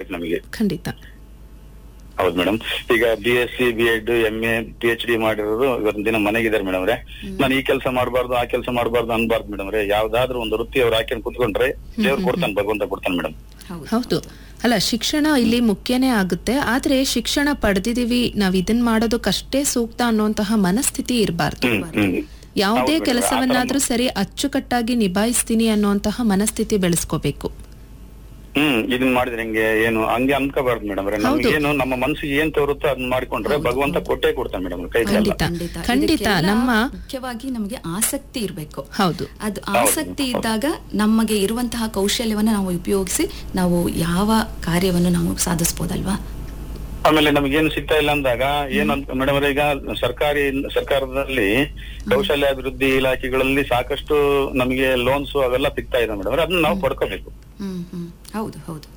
ಆಗ್ಬೇಕು ನಮಗೆ. ಖಂಡಿತ. ಹೌದು ಮೇಡಮ್. ಈಗ BSc B.Ed MA PhD ಮಾಡಿರೋರು ಇವತ್ತಿನ ದಿನ ಮನೆಗಿದ್ದಾರೆ ಮೇಡಮ್ ಅವ್ರೆ. ನಾನು ಈ ಕೆಲಸ ಮಾಡಬಾರ್ದು ಆ ಕೆಲಸ ಮಾಡಬಾರ್ದು ಅನ್ಬಾರ್ದು ಮೇಡಮ್ ಅವ್ರೆ. ಯಾವ್ದಾದ್ರು ಒಂದು ವೃತ್ತಿ ಅವ್ರು ಹಾಕಿ ಕುತ್ಕೊಂಡ್ರೆ ದೇವ್ರು ಕೊಡ್ತಾನೆ, ಭಗವಂತ ಕೊಡ್ತಾನೆ ಮೇಡಮ್. ಹೌದು. ಅಲ್ಲ, ಶಿಕ್ಷಣ ಇಲ್ಲಿ ಮುಖ್ಯನೇ ಆಗುತ್ತೆ. ಆದ್ರೆ ಶಿಕ್ಷಣ ಪಡೆದಿದೀವಿ, ನಾವ್ ಇದನ್ ಮಾಡೋದಕ್ಕಷ್ಟೇ ಸೂಕ್ತ ಅನ್ನುವಂತಹ ಮನಸ್ಥಿತಿ ಇರಬಾರ್ದು. ಯಾವುದೇ ಕೆಲಸವನ್ನಾದ್ರೂ ಸರಿ ಅಚ್ಚುಕಟ್ಟಾಗಿ ನಿಭಾಯಿಸ್ತೀನಿ ಅನ್ನುವಂತಹ ಮನಸ್ಥಿತಿ ಬೆಳೆಸ್ಕೋಬೇಕು. ಇದನ್ ಮಾಡಿದ್ರೆ ಏನು ಹಂಗೆ ಅನ್ಕೋಬಾರ್ದು ಮೇಡಮ್. ನಮ್ಗೇನು ನಮ್ಮ ಮನಸ್ಸಿಗೆ ಏನ್ ತೋರುತ್ತೋ ಅದನ್ನ ಮಾಡ್ಕೊಂಡ್ರೆ ಭಗವಂತ ಕೊಟ್ಟೇ ಕೊಡ್ತಾನೆ ಮೇಡಮ್. ಖಂಡಿತ. ನಮ್ಮ ಮುಖ್ಯವಾಗಿ ನಮಗೆ ಆಸಕ್ತಿ ಇರ್ಬೇಕು. ಹೌದು, ಅದು ಆಸಕ್ತಿ ಇದ್ದಾಗ ನಮಗೆ ಇರುವಂತಹ ಕೌಶಲ್ಯವನ್ನ ನಾವು ಉಪಯೋಗಿಸಿ ನಾವು ಯಾವ ಕಾರ್ಯವನ್ನು ನಾವು ಸಾಧಿಸಬಹುದಲ್ವಾ. ಆಮೇಲೆ ನಮಗೇನು ಸಿಗ್ತಾ ಇಲ್ಲ ಅಂದಾಗ ಏನಂತ ಮೇಡಮ್ ಅವ್ರೆ, ಈಗ ಸರ್ಕಾರದಲ್ಲಿ ಕೌಶಲ್ಯಾಭಿವೃದ್ಧಿ ಇಲಾಖೆಗಳಲ್ಲಿ ಸಾಕಷ್ಟು ನಮಗೆ ಲೋನ್ಸ್ ಅವೆಲ್ಲ ಸಿಗ್ತಾ ಇದೆ ಮೇಡಮ್. ಅದನ್ನ ನಾವು ಪಡ್ಕೋಬೇಕು. ಹೌದು ಹೌದು.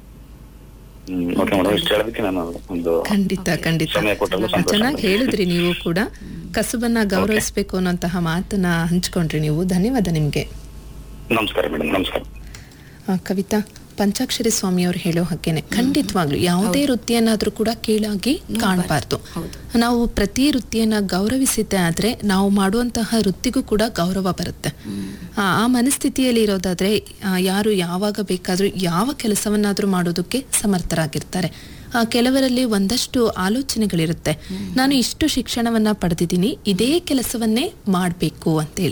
ಖಂಡಿತ. ಚೆನ್ನಾಗಿ ಹೇಳಿದ್ರಿ. ನೀವು ಕೂಡ ಕಸುಬನ್ನ ಗೌರವಿಸಬೇಕು ಅನ್ನೋಂತಹ ಮಾತನ್ನ ಹಂಚ್ಕೊಂಡ್ರಿ ನೀವು. ಧನ್ಯವಾದ ನಿಮ್ಗೆ. ನಮಸ್ಕಾರ ಮೇಡಮ್. ನಮಸ್ಕಾರ. ಕವಿತಾ, ಪಂಚಾಕ್ಷರಿ ಸ್ವಾಮಿ ಅವರು ಹೇಳೋ ಹಾಗೇನೆ ಖಂಡಿತವಾಗ್ಲು ಯಾವುದೇ ವೃತ್ತಿಯನ್ನಾದ್ರೂ ಕೂಡ ಕೀಳಾಗಿ ಕಾಣಬಾರ್ದು. ನಾವು ಪ್ರತಿ ವೃತ್ತಿಯನ್ನ ಗೌರವಿಸಿದ್ದೆ ಆದ್ರೆ ನಾವು ಮಾಡುವಂತಹ ವೃತ್ತಿಗೂ ಕೂಡ ಗೌರವ ಬರುತ್ತೆ. ಆ ಮನಸ್ಥಿತಿಯಲ್ಲಿ ಇರೋದಾದ್ರೆ ಯಾರು ಯಾವಾಗ ಬೇಕಾದ್ರೂ ಯಾವ ಕೆಲಸವನ್ನಾದ್ರೂ ಮಾಡೋದಕ್ಕೆ ಸಮರ್ಥರಾಗಿರ್ತಾರೆ. ಕೆಲವರಲ್ಲಿ ಒಂದಷ್ಟು ಆಲೋಚನೆಗಳಿರುತ್ತೆ. ನಾನು ಇಷ್ಟು ಶಿಕ್ಷಣವನ್ನ ಪಡೆದಿದ್ದೀನಿ, ಇದೇ ಕೆಲಸವನ್ನೇ ಮಾಡ್ಬೇಕು ಅಂತೇಳಿ.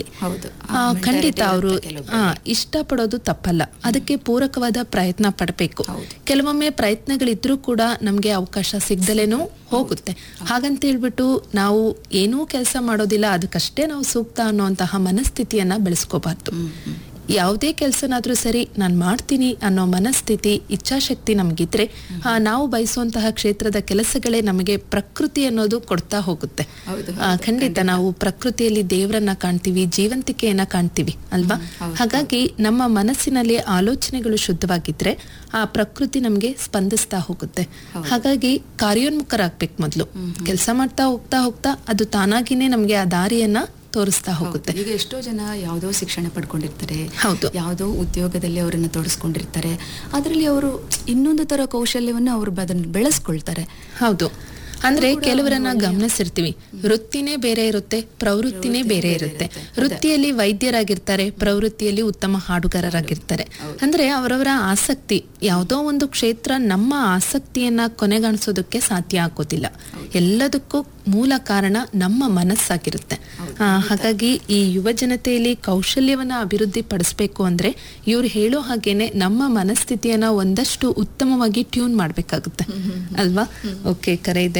ಖಂಡಿತ ಅವರು ಇಷ್ಟಪಡೋದು ತಪ್ಪಲ್ಲ. ಅದಕ್ಕೆ ಪೂರಕವಾದ ಪ್ರಯತ್ನ ಪಡಬೇಕು. ಕೆಲವೊಮ್ಮೆ ಪ್ರಯತ್ನಗಳಿದ್ರೂ ಕೂಡ ನಮ್ಗೆ ಅವಕಾಶ ಸಿಗ್ದಲೇನೋ ಹೋಗುತ್ತೆ. ಹಾಗಂತ ಹೇಳ್ಬಿಟ್ಟು ನಾವು ಏನೂ ಕೆಲಸ ಮಾಡೋದಿಲ್ಲ, ಅದಕ್ಕಷ್ಟೇ ನಾವು ಸೂಕ್ತ ಅನ್ನುವಂತಹ ಮನಸ್ಥಿತಿಯನ್ನ ಬೆಳೆಸ್ಕೋಬಾರ್ದು. ಯಾವುದೇ ಕೆಲಸನಾದ್ರೂ ಸರಿ ನಾನು ಮಾಡ್ತೀನಿ ಅನ್ನೋ ಮನಸ್ಥಿತಿ, ಇಚ್ಛಾಶಕ್ತಿ ನಮಗಿದ್ರೆ ನಾವು ಬಯಸುವಂತಹ ಕ್ಷೇತ್ರದ ಕೆಲಸಗಳೇ ನಮಗೆ ಪ್ರಕೃತಿ ಅನ್ನೋದು ಕೊಡ್ತಾ ಹೋಗುತ್ತೆ. ಖಂಡಿತ ನಾವು ಪ್ರಕೃತಿಯಲ್ಲಿ ದೇವರನ್ನ ಕಾಣ್ತೀವಿ, ಜೀವಂತಿಕೆಯನ್ನ ಕಾಣ್ತೀವಿ ಅಲ್ವಾ. ಹಾಗಾಗಿ ನಮ್ಮ ಮನಸ್ಸಿನಲ್ಲಿ ಆಲೋಚನೆಗಳು ಶುದ್ಧವಾಗಿದ್ರೆ ಆ ಪ್ರಕೃತಿ ನಮ್ಗೆ ಸ್ಪಂದಿಸ್ತಾ ಹೋಗುತ್ತೆ. ಹಾಗಾಗಿ ಕಾರ್ಯೋನ್ಮುಖರಾಗ್ಬೇಕು. ಮೊದಲು ಕೆಲಸ ಮಾಡ್ತಾ ಹೋಗ್ತಾ ಹೋಗ್ತಾ ಅದು ತಾನಾಗಿನೇ ನಮ್ಗೆ ಆ ದಾರಿಯನ್ನ ತೋರಿಸ್ತಾ ಹೋಗುತ್ತೆ. ಈಗ ಎಷ್ಟೋ ಜನ ಯಾವುದೋ ಶಿಕ್ಷಣ ಪಡ್ಕೊಂಡಿರ್ತಾರೆ, ಯಾವುದೋ ಉದ್ಯೋಗದಲ್ಲಿ ಅವರನ್ನ ತೊಡಸ್ಕೊಂಡಿರ್ತಾರೆ. ಅದರಲ್ಲಿ ಅವರು ಇನ್ನೊಂದು ತರ ಕೌಶಲ್ಯವನ್ನು ಅವರು ಅದನ್ನು ಬೆಳೆಸ್ಕೊಳ್ತಾರೆ. ಹೌದು. ಅಂದ್ರೆ ಕೆಲವರನ್ನ ಗಮನಿಸಿರ್ತೀವಿ, ವೃತ್ತಿನೇ ಬೇರೆ ಇರುತ್ತೆ, ಪ್ರವೃತ್ತಿನೇ ಬೇರೆ ಇರುತ್ತೆ. ವೃತ್ತಿಯಲ್ಲಿ ವೈದ್ಯರಾಗಿರ್ತಾರೆ, ಪ್ರವೃತ್ತಿಯಲ್ಲಿ ಉತ್ತಮ ಹಾಡುಗಾರರಾಗಿರ್ತಾರೆ. ಅಂದ್ರೆ ಅವರವರ ಆಸಕ್ತಿ, ಯಾವುದೋ ಒಂದು ಕ್ಷೇತ್ರ ನಮ್ಮ ಆಸಕ್ತಿಯನ್ನ ಕೊನೆಗಾಣಿಸೋದಕ್ಕೆ ಸಾಧ್ಯ ಆಗೋದಿಲ್ಲ. ಎಲ್ಲದಕ್ಕೂ ಮೂಲ ಕಾರಣ ನಮ್ಮ ಮನಸ್ಸಾಗಿರುತ್ತೆ. ಹಾಗಾಗಿ ಈ ಯುವ ಜನತೆಯಲ್ಲಿ ಕೌಶಲ್ಯವನ್ನ ಅಭಿವೃದ್ಧಿ ಪಡಿಸ್ಬೇಕು ಅಂದ್ರೆ ಇವ್ರು ಹೇಳೋ ಹಾಗೇನೆ ನಮ್ಮ ಮನಸ್ಥಿತಿಯನ್ನ ಒಂದಷ್ಟು ಉತ್ತಮವಾಗಿ ಟ್ಯೂನ್ ಮಾಡ್ಬೇಕಾಗುತ್ತೆ ಅಲ್ವಾ. ಓಕೆ, ಕರೆ ಇದೆ.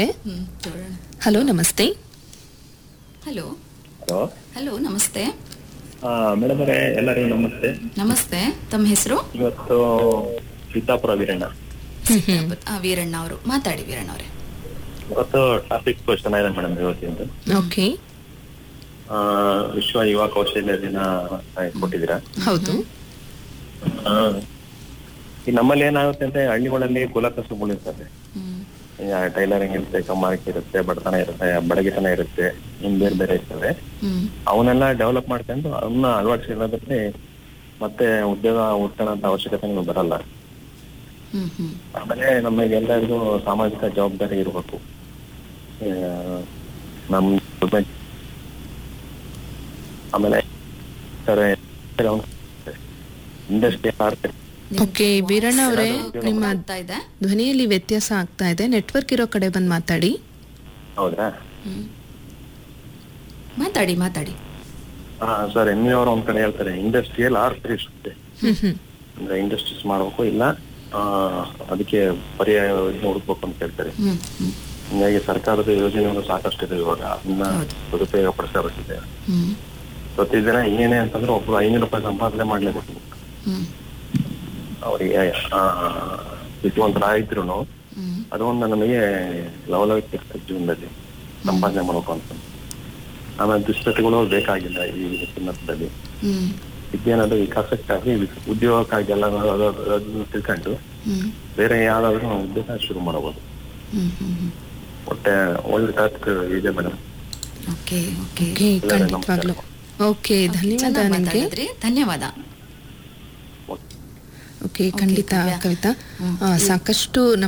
ಹಲೋ, ನಮಸ್ತೆ. ಹಲೋ ನಮಸ್ತೆ ಮೇಡಮ್ ಅವರೇ, ಎಲ್ಲರಿಗೂ ನಮಸ್ತೆ. ನಮಸ್ತೆ. ತಮ್ಮ ಹೆಸರು? ಇವತ್ತು ಸೀತಾಪುರ ವೀರಣ್ಣ. ವೀರಣ್ಣ ಅವರು ಮಾತಾಡಿ. ವೀರಣ್ಣ ಅವರೇ, ಇವತ್ತು ಟಾಪಿಕ್ ಚೆನ್ನಾಗಿದೆ ಮೇಡಮ್ ಇವತ್ತಿಂದು. ಓಕೆ. ವಿಶ್ವ ಯುವ ಕೌಶಲ್ಯ ದಿನ ಕೊಟ್ಟಿದ್ದೀರಾ? ಹೌದು. ಈ ನಮ್ಮಲ್ಲಿ ಏನಾಗುತ್ತೆ ಅಂದ್ರೆ ಹಳ್ಳಿಗಳಲ್ಲಿ ಕುಲಕಸುಬುಗಳು ಇರ್ತದೆ. ಟೈಲರಿಂಗ್ ಇರುತ್ತೆ, ಕಮ್ಮಾರಿಕೆ ಇರುತ್ತೆ, ಬಡತನ ಇರುತ್ತೆ, ಬಡಗಿತನ ಇರುತ್ತೆ, ಬೇರೆ ಬೇರೆ ಇರ್ತವೆ. ಅವನ್ನೆಲ್ಲ ಡೆವಲಪ್ ಮಾಡ್ಕೊಂಡು ಅವನ್ನ ಅಳವಡಿಸಿರೋದ್ರೆ ಮತ್ತೆ ಉದ್ಯೋಗ ಹುಡ್ಕೊಳ್ಳೋಂತ ಅವಶ್ಯಕತೆ ನಿಮ್ಗೆ ಬರಲ್ಲ. ಆಮೇಲೆ ನಮಗೆಲ್ಲರಿಗೂ ಸಾಮಾಜಿಕ ಜವಾಬ್ದಾರಿ ಇರ್ಬೇಕು. ಆಮೇಲೆ ಇಂಡಸ್ಟ್ರಿ. ಓಕೆ ವೀರಣ್ಣ ಅವರೇ, ನಿಮ್ಮ ಧ್ವನಿಯಲ್ಲಿ ವ್ಯತ್ಯಾಸ ಆಗ್ತಾ ಇದೆ. ನೆಟ್ವರ್ಕ್ ಇರೋ ಕಡೆ ಬಂದು ಮಾತಾಡಿ. ಹೌದಾ? ಮಾತಾಡಿ. ಸರ್, ಎಮ್ಮಿ ಅವರು ಒಂದ್ ಕಡೆ ಹೇಳ್ತಾರೆ ಇಂಡಸ್ಟ್ರಿಯಲ್ ಆರ್ಟಿಸ್ಟ್ ಅಂದ್ರೆ ಇಂಡಸ್ಟ್ರೀಸ್ ಮಾಡ್ಬೇಕು, ಇಲ್ಲ ಅದಕ್ಕೆ ಪರ್ಯಾಯ ಹುಡುಕ್ಬೇಕು ಅಂತ ಹೇಳ್ತಾರೆ. ಹಿಂಗಾಗಿ ಸರ್ಕಾರದ ಯೋಜನೆಗಳು ಸಾಕಷ್ಟು ಇದೆ. ಇವಾಗ ಅದನ್ನ ಸದುಪಯೋಗ ಪಡಿಸಬೇಕಿದೆ. ಪ್ರತಿದಿನ ಏನೇ ಅಂತಂದ್ರೆ ಒಬ್ರು 500 ರೂಪಾಯಿ ಸಂಪಾದನೆ ಮಾಡ್ಲೇಬೇಕು. ಅವರಿಗೆ ವಿದ್ಯಾವಂತರಾಗಿದ್ರು ಅದೊಂದು ನಮಗೆ ಲವಲವಿಕೆ ಜೀವನದಲ್ಲಿ ಸಂಪಾದನೆ ಮಾಡ್ಬೇಕು ಅಂತ. ಆಮೇಲೆ ದುಷ್ಟತೆಗಳು ಬೇಕಾಗಿಲ್ಲ ಈ ಸಂದರ್ಭದಲ್ಲಿ. ವಿದ್ಯೆ ಅನ್ನೋದು ವಿಕಾಸಕ್ಕಾಗಿ, ಉದ್ಯೋಗಕ್ಕಾಗಿ ಎಲ್ಲ ತಿಳ್ಕೊಂಡು ಬೇರೆ ಯಾವ್ದಾದ್ರು ಉದ್ಯೋಗ ಶುರು ಮಾಡಬಹುದು. ಒಟ್ಟೆ ಒಳ್ಳೆ ಟಾಸ್ಕ್ ಇದೆ ಮೇಡಮ್. ಓಕೆ, ಧನ್ಯವಾದ ನಿಮಗೆ. ಧನ್ಯವಾದ. ಓಕೆ, ಖಂಡಿತ ಕವಿತಾ. ಸಾಕಷ್ಟು